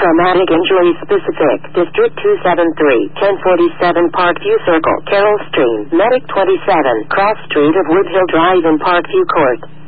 Traumatic Injury Specific, District 273, 1047 Parkview Circle, Carroll Stream, Medic 27, Cross Street of Woodhill Drive in Parkview Court.